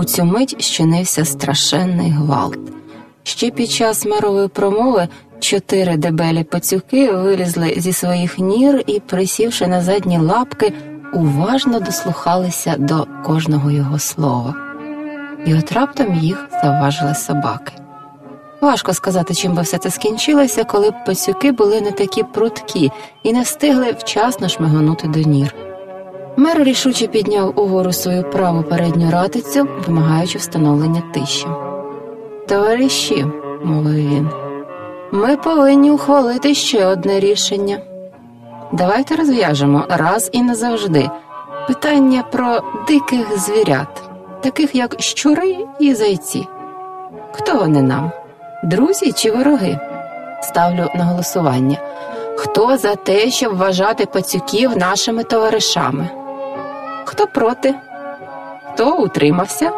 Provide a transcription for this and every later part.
цю мить щинився страшенний гвалт. Ще під час мерової промови 4 дебелі пацюки вилізли зі своїх нір і, присівши на задні лапки, уважно дослухалися до кожного його слова. І от раптом їх завважили собаки. Важко сказати, чим би все це скінчилося, коли б пацюки були не такі прудкі і не встигли вчасно шмиганути до нір. Мер рішуче підняв угору свою праву передню ратицю, вимагаючи встановлення тиші. «Товариші», – мовив він, – «ми повинні ухвалити ще одне рішення. Давайте розв'яжемо раз і назавжди питання про диких звірят, таких як щури і зайці. Хто вони нам? Друзі чи вороги? Ставлю на голосування. Хто за те, щоб вважати пацюків нашими товаришами? Хто проти? Хто утримався?»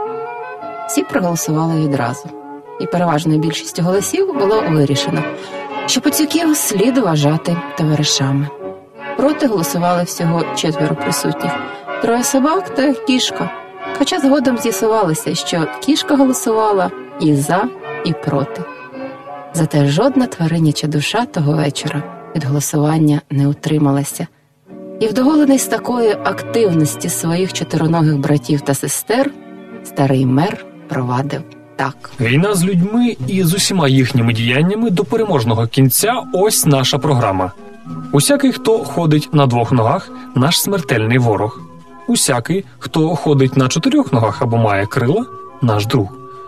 Всі проголосували відразу. І переважною більшістю голосів було вирішено, що пацюків слід вважати товаришами. Проти голосували всього 4 присутніх. 3 собак та кішка. Хоча згодом з'ясувалося, що кішка голосувала і за, і проти. Зате жодна твариняча душа того вечора від голосування не утрималася. І вдоволений з такої активності своїх чотироногих братів та сестер, старий мер провадив так. Війна з людьми і з усіма їхніми діяннями до переможного кінця – ось наша програма. Усякий, хто ходить на 2 ногах – наш смертельний ворог. Усякий, хто ходить на 4 ногах або має крила – наш друг.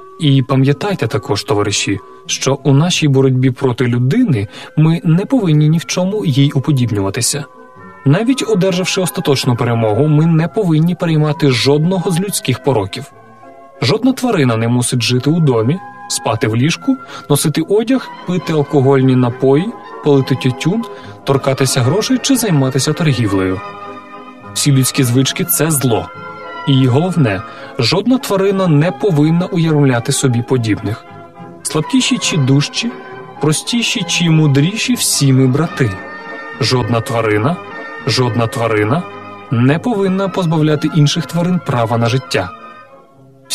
І пам'ятайте також, товариші, що у нашій боротьбі проти людини ми не повинні ні в чому їй уподібнюватися. Навіть одержавши остаточну перемогу, ми не повинні переймати жодного з людських пороків. Жодна тварина не мусить жити у домі, спати в ліжку, носити одяг, пити алкогольні напої, палити тютюн, торкатися грошей чи займатися торгівлею. Всі людські звички – це зло. І головне, жодна тварина не повинна уявляти собі подібних. Слабкіші чи дужчі, простіші чи мудріші – всі ми брати. Жодна тварина не повинна позбавляти інших тварин права на життя.